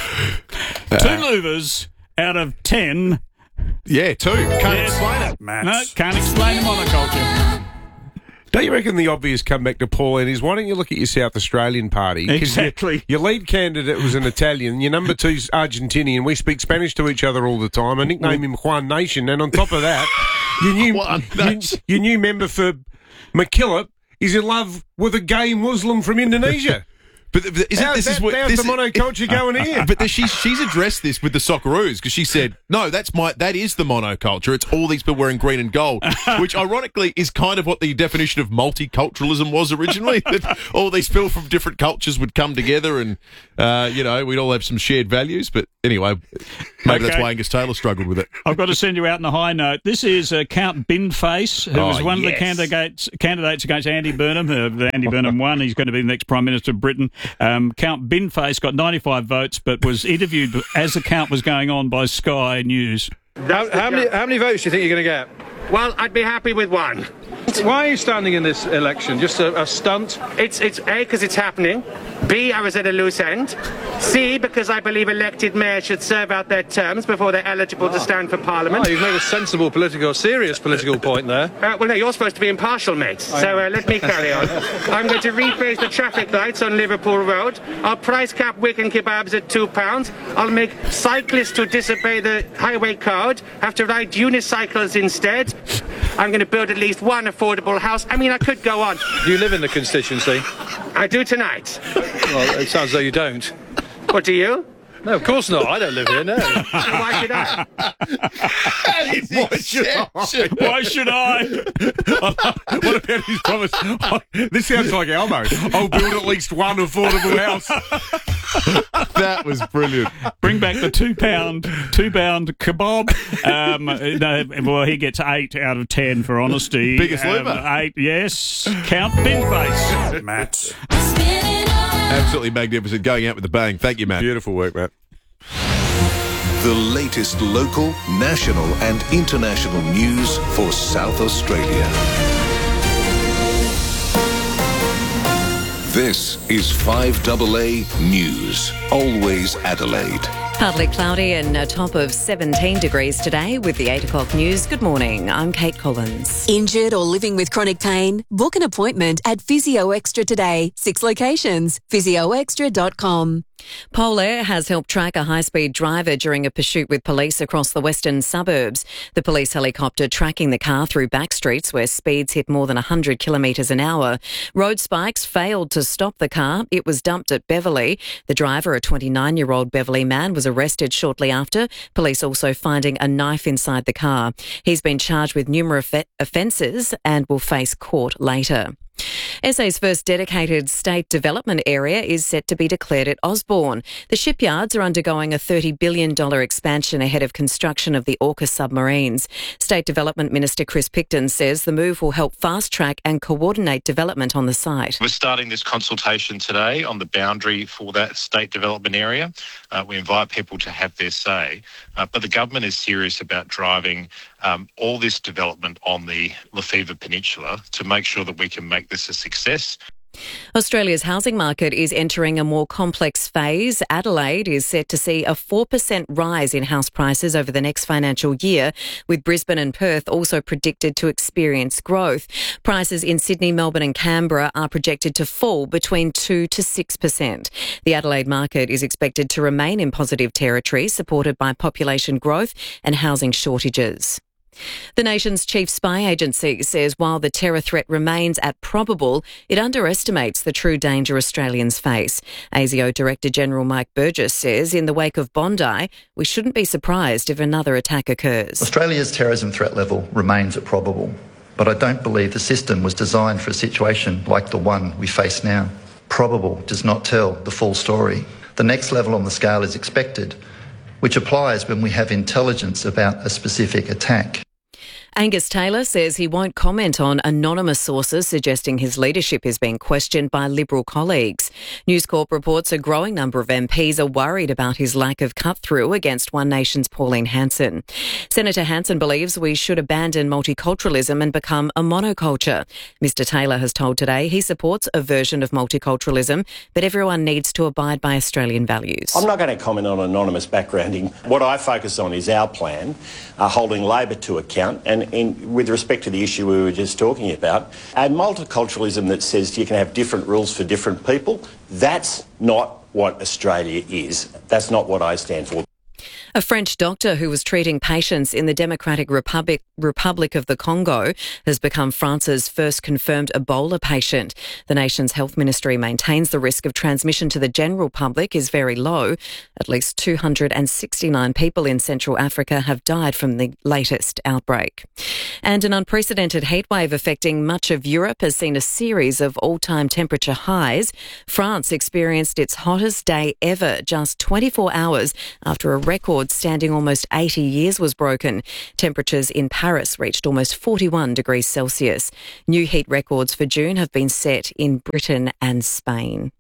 Two movers out of ten. Yeah, two. Can't Yes. explain it. Matt. No, can't explain the monoculture. Don't you reckon the obvious comeback to Pauline is why don't you look at your South Australian party? 'Cause Exactly. Your, your lead candidate was an Italian, your number two's Argentinian. We speak Spanish to each other all the time. I nickname him Juan Nation, and on top of that, your new your, your new member for McKillop is in love with a gay Muslim from Indonesia. But th- isn't How's this that, is what how's this the monoculture going here? But she's she's addressed this with the Socceroos because she said, "No, that's my that is the monoculture. It's all these people wearing green and gold," which ironically is kind of what the definition of multiculturalism was originally. That all these people from different cultures would come together, and uh, you know we'd all have some shared values. But anyway, maybe that's Okay. why Angus Taylor struggled with it. I've got to send you out on a high note. This is uh, Count Binface, who Oh, was one of the yes. candidates candidates against Andy Burnham. Uh, Andy Burnham won. He's going to be the next Prime Minister of Britain. Um, Count Binface got ninety-five votes, but was interviewed as the count was going on by Sky News. How, how many how many votes do you think you're going to get? Well, I'd be happy with one. Why are you standing in this election? Just a, a stunt? It's it's A, because it's happening. B, I was at a loose end. C, because I believe elected mayors should serve out their terms before they're eligible to stand for Parliament. Oh, you've made a sensible political, serious political point there. Uh, well, no, you're supposed to be impartial, mate. So uh, let me carry on. I'm going to rephase the traffic lights on Liverpool Road. I'll price cap Wigan kebabs at two pounds. I'll make cyclists who disobey the highway code have to ride unicycles instead. I'm going to build at least one affordable house. I mean, I could go on. Do you live in the constituency? I do tonight. Well, it sounds as though you don't. What do you? No, of course not. I don't live here, no. Why should I? Why should I? Why should I? What about his promise? Oh, this sounds like Elmo. I'll build at least one affordable house. That was brilliant. Bring back the two pound, two pound kebab. Um, no, well, he gets eight out of ten for honesty. Biggest Um, loser. Eight, yes. Count Binface. Matt. Absolutely magnificent. Going out with a bang. Thank you, Matt. Beautiful work, Matt. The latest local, national and international news for South Australia. This is five A A News. Always Adelaide. Partly cloudy and a top of seventeen degrees today with the eight o'clock news. Good morning, I'm Kate Collins. Injured or living with chronic pain? Book an appointment at Physio Extra today. Six locations. physio extra dot com. Polair has helped track a high-speed driver during a pursuit with police across the western suburbs. The police helicopter tracking the car through back streets where speeds hit more than one hundred kilometres an hour. Road spikes failed to stop the car. It was dumped at Beverley. The driver, a twenty-nine-year-old Beverley man, was arrested shortly after. Police also finding a knife inside the car. He's been charged with numerous offences and will face court later. S A's first dedicated state development area is set to be declared at Osborne. The shipyards are undergoing a thirty billion dollars expansion ahead of construction of the Orca submarines. State Development Minister Chris Picton says the move will help fast-track and coordinate development on the site. We're starting this consultation today on the boundary for that state development area. Uh, we invite people to have their say, uh, but the government is serious about driving um, all this development on the Lefevre Peninsula to make sure that we can make this a success. Australia's housing market is entering a more complex phase. Adelaide is set to see a four percent rise in house prices over the next financial year, with Brisbane and Perth also predicted to experience growth. Prices in Sydney, Melbourne and Canberra are projected to fall between two to six percent. The Adelaide market is expected to remain in positive territory, supported by population growth and housing shortages. The nation's chief spy agency says while the terror threat remains at probable, it underestimates the true danger Australians face. A S I O Director General Mike Burgess says in the wake of Bondi, we shouldn't be surprised if another attack occurs. Australia's terrorism threat level remains at probable, but I don't believe the system was designed for a situation like the one we face now. Probable does not tell the full story. The next level on the scale is expected, which applies when we have intelligence about a specific attack. Angus Taylor says he won't comment on anonymous sources suggesting his leadership is being questioned by Liberal colleagues. News Corp reports a growing number of M Ps are worried about his lack of cut-through against One Nation's Pauline Hanson. Senator Hanson believes we should abandon multiculturalism and become a monoculture. Mister Taylor has told Today he supports a version of multiculturalism, but everyone needs to abide by Australian values. I'm not going to comment on anonymous backgrounding. What I focus on is our plan, uh, holding Labor to account, and in, with respect to the issue we were just talking about, a multiculturalism that says you can have different rules for different people, that's not what Australia is. That's not what I stand for. A French doctor who was treating patients in the Democratic Republic, Republic of the Congo has become France's first confirmed Ebola patient. The nation's health ministry maintains the risk of transmission to the general public is very low. At least two hundred sixty-nine people in Central Africa have died from the latest outbreak. And an unprecedented heatwave affecting much of Europe has seen a series of all-time temperature highs. France experienced its hottest day ever just twenty-four hours after a record standing almost eighty years was broken. Temperatures in Paris reached almost forty-one degrees Celsius. New heat records for June have been set in Britain and Spain.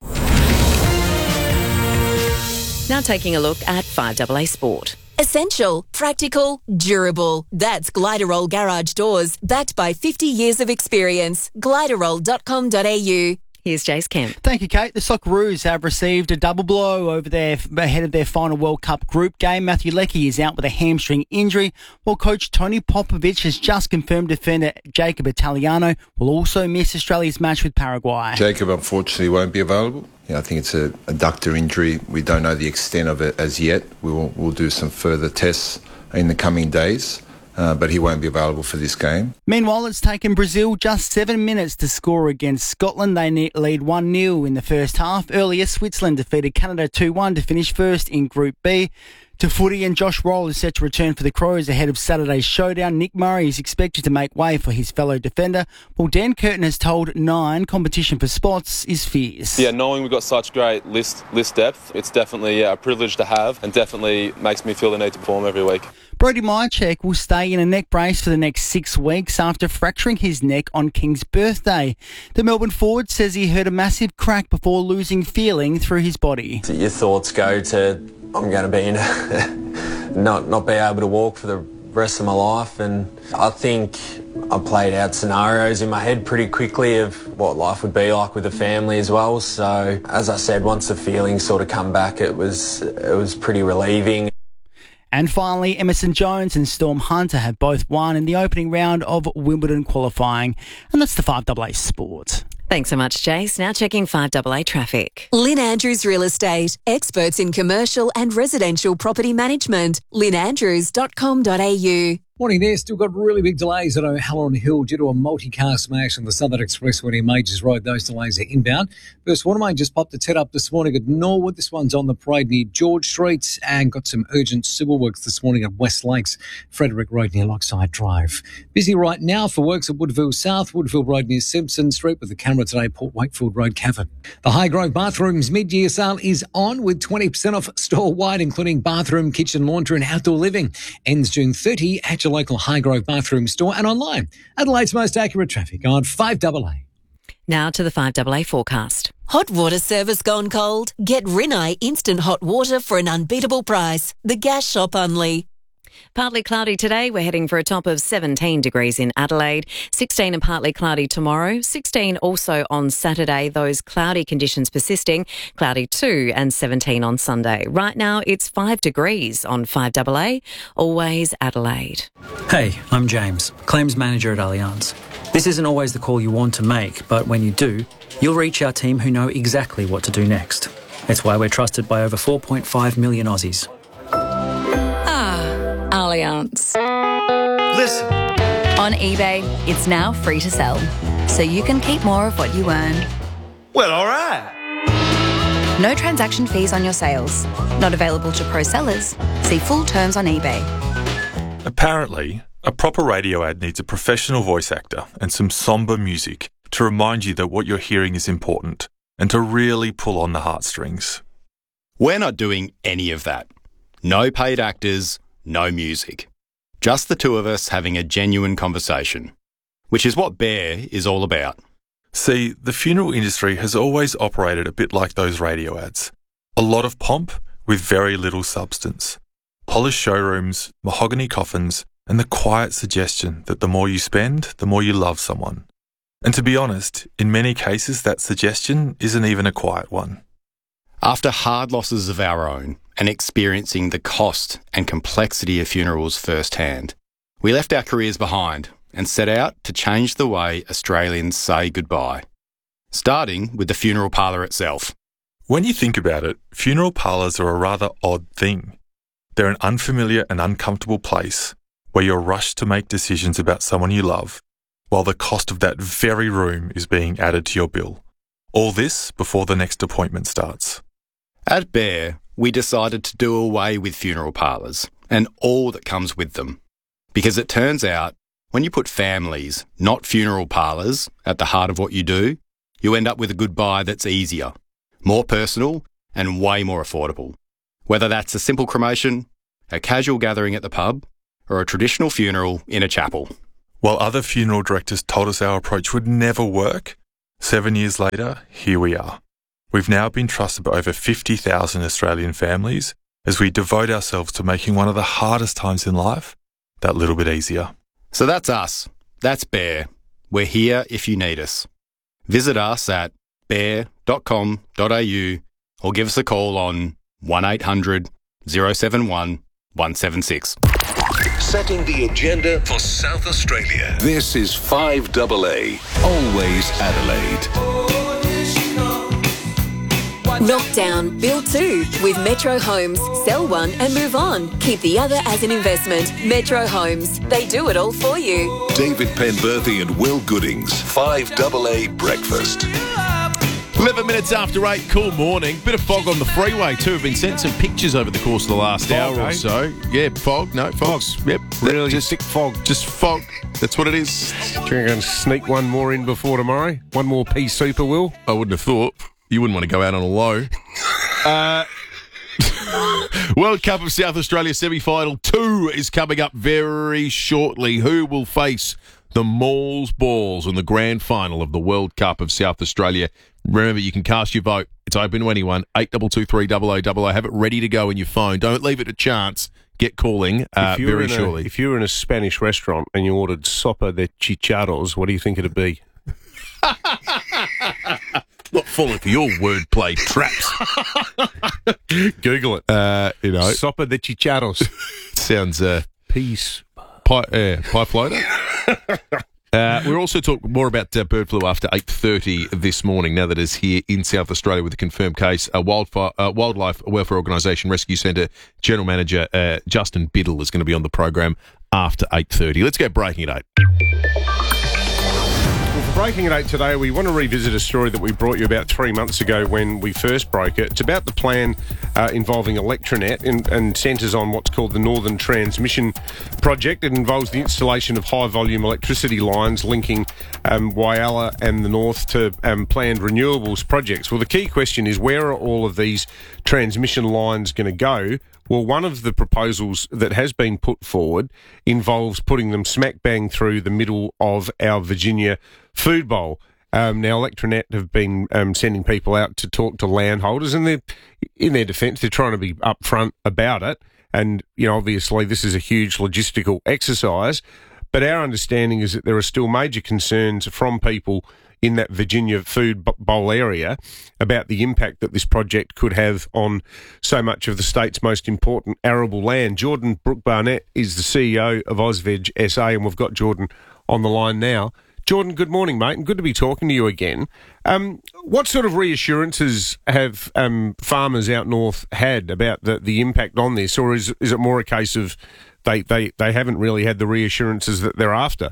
Now taking a look at five double A Sport. Essential, practical, durable. That's Gliderol Garage Doors, backed by fifty years of experience. gliderol dot com dot a u. Here's Jace Kemp. Thank you, Kate. The Socceroos have received a double blow over their ahead of their final World Cup group game. Matthew Leckie is out with a hamstring injury, while coach Tony Popovich has just confirmed defender Jacob Italiano will also miss Australia's match with Paraguay. Jacob unfortunately won't be available. Yeah, I think it's a adductor injury. We don't know the extent of it as yet. We will, we'll do some further tests in the coming days. Uh, but he won't be available for this game. Meanwhile, it's taken Brazil just seven minutes to score against Scotland. They lead one nil in the first half. Earlier, Switzerland defeated Canada two one to finish first in Group B. To footy, and Josh Roll is set to return for the Crows ahead of Saturday's showdown. Nick Murray is expected to make way for his fellow defender, while Dan Curtin has told Nine competition for spots is fierce. Yeah, knowing we've got such great list list depth, it's definitely yeah, a privilege to have and definitely makes me feel the need to perform every week. Brodie Myercheck will stay in a neck brace for the next six weeks after fracturing his neck on King's birthday. The Melbourne forward says he heard a massive crack before losing feeling through his body. Your thoughts go to, I'm going to be in a not not be able to walk for the rest of my life, and I think I played out scenarios in my head pretty quickly of what life would be like with a family as well. So, as I said, once the feelings sort of come back, it was it was pretty relieving. And finally, Emerson Jones and Storm Hunter have both won in the opening round of Wimbledon qualifying. And that's the five A A Sport. Thanks so much, Jace. Now checking five A A traffic. Lynn Andrews Real Estate, experts in commercial and residential property management. lynn andrews dot com dot a u. Morning there. Still got really big delays at O'Halloran Hill due to a multi-car smash on the Southern Expressway near Majors Road. Those delays are inbound. First Watermain just popped its head up this morning at Norwood. This one's on the parade near George Street, and got some urgent civil works this morning at West Lakes, Frederick Road near Lockside Drive. Busy right now for works at Woodville South, Woodville Road near Simpson Street, with the camera today, Port Wakefield Road, Cavan. The Highgrove Bathrooms mid-year sale is on with twenty percent off store-wide, including bathroom, kitchen, laundry and outdoor living. Ends June thirtieth at your local Highgrove Bathroom store and online. Adelaide's most accurate traffic on five A A. Now to the five A A forecast. Hot water service gone cold? Get Rinnai instant hot water for an unbeatable price. The Gas Shop only. Partly cloudy today. We're heading for a top of seventeen degrees in Adelaide, sixteen and partly cloudy tomorrow, sixteen also on Saturday, those cloudy conditions persisting, cloudy too, and seventeen on Sunday. Right now it's five degrees on five A A, always Adelaide. Hey, I'm James, Claims Manager at Allianz. This isn't always the call you want to make, but when you do, you'll reach our team who know exactly what to do next. It's why we're trusted by over four point five million Aussies. Allianz. Listen. On eBay, it's now free to sell, so you can keep more of what you earn. Well, all right. No transaction fees on your sales. Not available to pro sellers. See full terms on eBay. Apparently, a proper radio ad needs a professional voice actor and some somber music to remind you that what you're hearing is important and to really pull on the heartstrings. We're not doing any of that. No paid actors, no music. Just the two of us having a genuine conversation, which is what Bear is all about. See, the funeral industry has always operated a bit like those radio ads. A lot of pomp with very little substance. Polished showrooms, mahogany coffins, and the quiet suggestion that the more you spend, the more you love someone. And to be honest, in many cases that suggestion isn't even a quiet one. After hard losses of our own and experiencing the cost and complexity of funerals firsthand, we left our careers behind and set out to change the way Australians say goodbye, starting with the funeral parlour itself. When you think about it, funeral parlours are a rather odd thing. They're an unfamiliar and uncomfortable place where you're rushed to make decisions about someone you love, while the cost of that very room is being added to your bill. All this before the next appointment starts. At Bear, we decided to do away with funeral parlours and all that comes with them. Because it turns out, when you put families, not funeral parlours, at the heart of what you do, you end up with a goodbye that's easier, more personal and way more affordable. Whether that's a simple cremation, a casual gathering at the pub, or a traditional funeral in a chapel. While other funeral directors told us our approach would never work, seven years later, here we are. We've now been trusted by over fifty thousand Australian families as we devote ourselves to making one of the hardest times in life that little bit easier. So that's us. That's Bear. We're here if you need us. Visit us at bear dot com dot a u or give us a call on one eight hundred oh seven one one seven six. Setting the agenda for South Australia. This is five A A, always Adelaide. Knockdown, build two with Metro Homes. Sell one and move on. Keep the other as an investment. Metro Homes. They do it all for you. David Penberthy and Will Goodings. five A A Breakfast. eleven minutes after eight, cool morning. Bit of fog on the freeway too. We've been sent some pictures over the course of the last Fog, hour eh? or so. Yeah, fog. No, fog. Yep. Really just thick fog. Just fog. That's what it is. Do you reckon I'm going to sneak one more in before tomorrow? One more pea super, Will? I wouldn't have thought. You wouldn't want to go out on a low. uh, World Cup of South Australia semi-final two is coming up very shortly. Who will face the Mauls Balls in the grand final of the World Cup of South Australia? Remember, you can cast your vote. It's open to anyone. eight two two three double oh double oh. Have it ready to go in your phone. Don't leave it to chance. get calling uh, if you were very in a- shortly. If you were in a Spanish restaurant and you ordered sopa de chicharros, what do you think it'd be? Not falling for your wordplay traps. Google it. Uh, you know, Sopa de chicharros. sounds uh, Peace. pie, uh, pie floater. Uh, we'll also talk more about uh, bird flu after eight thirty this morning, now that it's here in South Australia with a confirmed case. A wildfire, uh, Wildlife Welfare Organisation Rescue Centre General Manager uh, Justin Biddle is going to be on the program after eight thirty. Let's get breaking at eight. Well, for Breaking at eight today, we want to revisit a story that we brought you about three months ago when we first broke it. It's about the plan uh, involving Electranet and, and centres on what's called the Northern Transmission Project. It involves the installation of high-volume electricity lines linking um, Whyalla and the north to um, planned renewables projects. Well, the key question is, where are all of these transmission lines going to go? Well, one of the proposals that has been put forward involves putting them smack bang through the middle of our Virginia food bowl. Um, now, Electranet have been um, sending people out to talk to landholders, and they're, in their defence, they're trying to be upfront about it. And, you know, obviously this is a huge logistical exercise, but our understanding is that there are still major concerns from people in that Virginia food bowl area about the impact that this project could have on so much of the state's most important arable land. Jordan Brook-Barnett is the C E O of AusVeg S A, and we've got Jordan on the line now. Jordan, good morning, mate, and good to be talking to you again. Um, what sort of reassurances have um, farmers out north had about the, the impact on this, or is is it more a case of they, they, they haven't really had the reassurances that they're after?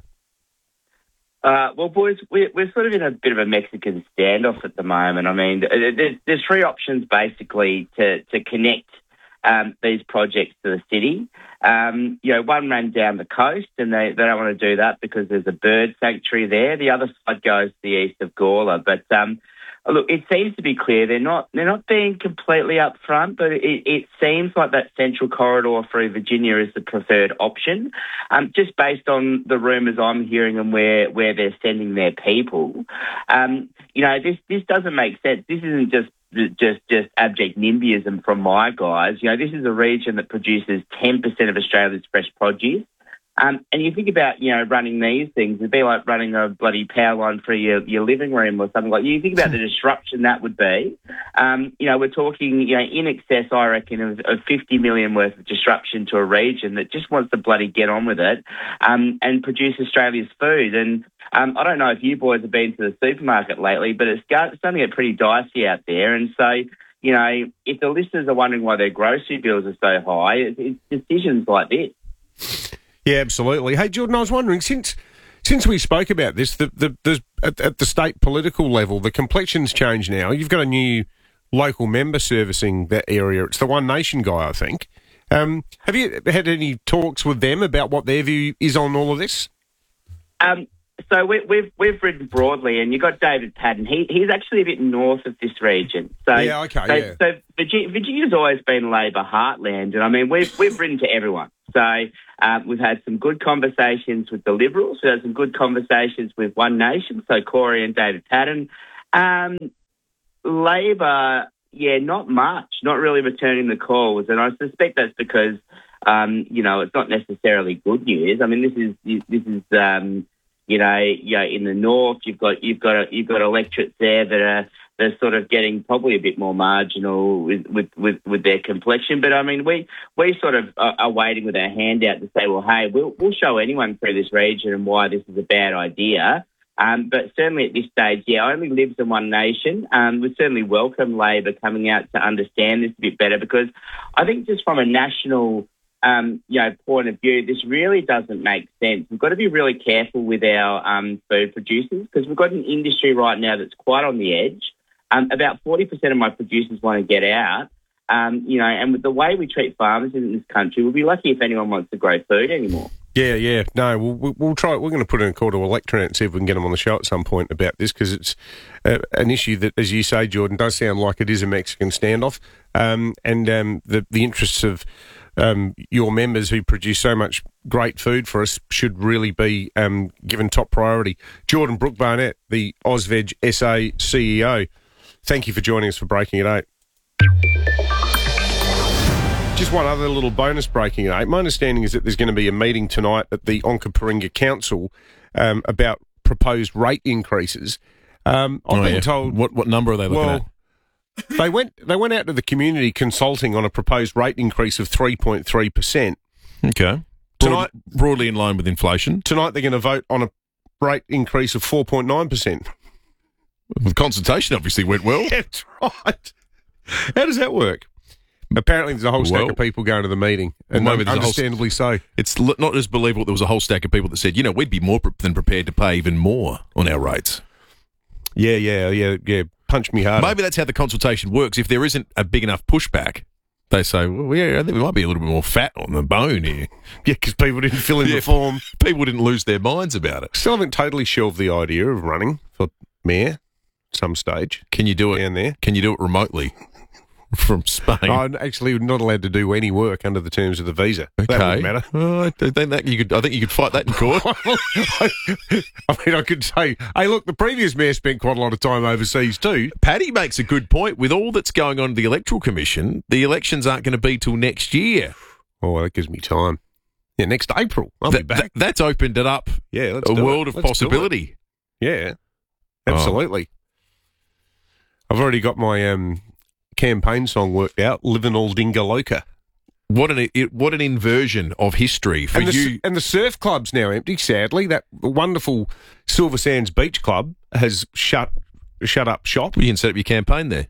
Uh, well, boys, we're, we're sort of in a bit of a Mexican standoff at the moment. I mean, there's, there's three options basically to, to connect um, these projects to the city. Um, you know, one ran down the coast, and they, they don't want to do that because there's a bird sanctuary there. The other side goes to the east of Gawler. But um, look, it seems to be clear they're not they're not being completely upfront, but it, it seems like that central corridor through Virginia is the preferred option, um, just based on the rumours I'm hearing and where, where they're sending their people. Um, you know, this this doesn't make sense. This isn't just just just abject NIMBYism from my guys. You know, this is a region that produces ten percent of Australia's fresh produce. Um, and you think about, you know, running these things, it'd be like running a bloody power line through your, your living room or something like that. You think about the disruption that would be. Um, you know, we're talking, you know, in excess, I reckon, of, of fifty million worth of disruption to a region that just wants to bloody get on with it um, and produce Australia's food. And um, I don't know if you boys have been to the supermarket lately, but it's, got, it's starting to get pretty dicey out there. And so, you know, if the listeners are wondering why their grocery bills are so high, it's, it's decisions like this. Yeah, absolutely. Hey, Jordan, I was wondering, since since we spoke about this, the, the, the, at, at the state political level, the complexion's changed now. You've got a new local member servicing that area. It's the One Nation guy, I think. Um, have you had any talks with them about what their view is on all of this? Um, so we, we've we've written broadly, and you've got David Padden. He he's actually a bit north of this region. So yeah, okay, so, yeah. So Virginia, Virginia's always been Labor heartland, and I mean we've we've written to everyone. So uh, we've had some good conversations with the Liberals. We've had some good conversations with One Nation, so Corey and David Padden. Um, Labor, yeah, not much, not really returning the calls, and I suspect that's because um, you know it's not necessarily good news. I mean, this is this is um, you know, you know, in the north, you've got you've got a, you've got electorates there that are they're sort of getting probably a bit more marginal with, with, with, with their complexion. But I mean, we we sort of are, are waiting with our hand out to say, well, hey, we'll we'll show anyone through this region and why this is a bad idea. Um, but certainly at this stage, yeah, only lives in One Nation. Um, we certainly welcome Labor coming out to understand this a bit better, because I think just from a national um, you know, point of view, this really doesn't make sense. We've got to be really careful with our um, food producers, because we've got an industry right now that's quite on the edge. Um, about forty percent of my producers want to get out. Um, you know, and with the way we treat farmers in this country, we'll be lucky if anyone wants to grow food anymore. Yeah, yeah. No, we'll, we'll try. We're going to put in a call to Electranet and see if we can get them on the show at some point about this, because it's uh, an issue that, as you say, Jordan, does sound like it is a Mexican standoff. Um, and um, the, the interests of um, your members who produce so much great food for us should really be um, given top priority. Jordan Brook-Barnett, the AusVeg S A C E O, thank you for joining us for Breaking at eight. Just one other little bonus breaking eight. My understanding is that there's going to be a meeting tonight at the Onkaparinga Council um, about proposed rate increases. Um, I've Oh, been yeah. told What what number are they looking well, they went they went out to the community consulting on a proposed rate increase of three point three percent. at? Okay. Tonight, Broad, broadly in line with inflation. tonight they're going to vote on a rate increase of four point nine percent. The consultation obviously went well. That's right. How does that work? Apparently, there's a whole stack Well- of people going to the meeting, and Well, maybe there's a whole- understandably so. It's l- not as believable. There was a whole stack of people that said, you know, we'd be more pre- than prepared to pay even more on our rates. Yeah, yeah, yeah, yeah. Punch me harder. Maybe that's how the consultation works. If there isn't a big enough pushback, they say, well, yeah, I think we might be a little bit more fat on the bone here. Yeah, because people didn't fill in Yeah, the form. People didn't lose their minds about it. Still haven't totally shelved the idea of running for mayor at some stage. Can you do it down there? Can you do it remotely from Spain? I'm actually not allowed to do any work under the terms of the visa. That Okay. wouldn't matter. Oh, I don't think that you could. I think you could fight that in court. I mean, I could say, hey, look, the previous mayor spent quite a lot of time overseas too. Paddy makes a good point. With all that's going on in the Electoral Commission, the elections aren't going to be till next year. Oh, that gives me time. Yeah, next April. I'll That- be back. that- that's opened it up. Yeah, let's a do it. world of Let's do it. possibility. Yeah, absolutely. I've already got my um, campaign song worked out, Livin' All Dingaloka. What an it, what an inversion of history for and the, you. And the surf club's now empty, sadly. That wonderful Silver Sands Beach Club has shut shut up shop. You can set up your campaign there.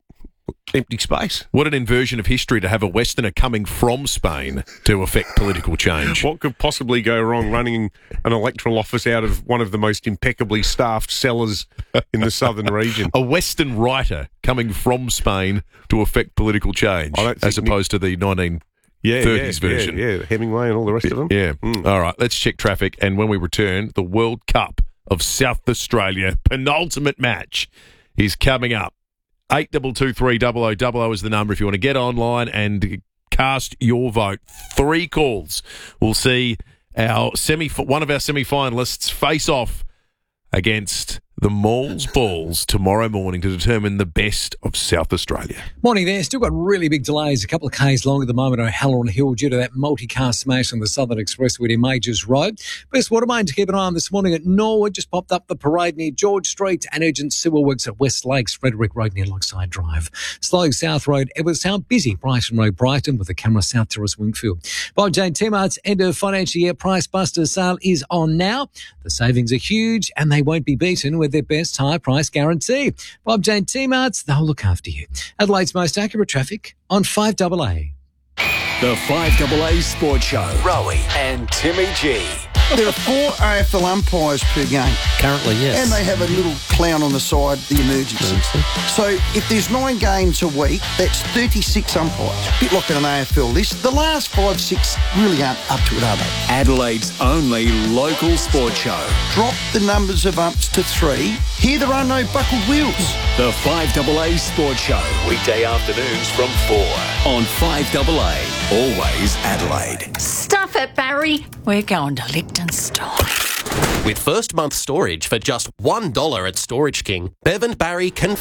Empty space. What an inversion of history to have a Westerner coming from Spain to affect political change. What could possibly go wrong running an electoral office out of one of the most impeccably staffed cellars in the southern region? A Western writer coming from Spain to affect political change, I don't as think opposed to the nineteen thirties yeah, yeah, version. Yeah, yeah, Hemingway and all the rest of them. Yeah. All right, let's check traffic. And when we return, the World Cup of South Australia penultimate match is coming up. eight two two three double oh double oh is the number if you want to get online and cast your vote. Three calls. We'll see our semi one of our semi-finalists face off against the Mauls Balls tomorrow morning to determine the best of South Australia. Morning there. Still got really big delays, a couple of k's long at the moment on Halloran Hill due to that multi-car smash on the Southern Expressway near Majors Road. Best water main to keep an eye on this morning at Norwood. Just popped up the parade near George Street and urgent civil works at West Lakes, Frederick Road near Lockside Drive. Slowing South Road, Edwardstown, busy Brighton Road, Brighton with the camera South Terrace, Wingfield. Bob Jane T-Mart's end of financial year price buster sale is on now. The savings are huge and they won't be beaten with their best high price guarantee. Bob Jane T-Mart's, they'll look after you. Adelaide's most accurate traffic on five double A. The five double A Sports Show. Rowie and Timmy G. There are four A F L umpires per game. Currently, yes. And they have a little clown on the side, the emergency. So if there's nine games a week, that's thirty-six umpires. A bit like an A F L list. The last five, six really aren't up to it, are they? Adelaide's only local sports show. Drop the numbers of umps to three. Here there are no buckled wheels. The five double A Sports Show. Weekday afternoons from four on five double A. Always Adelaide. Stuff it, Barry. We're going to Liechtenstein. With first month storage for just one dollar at Storage King, Bev and Barry can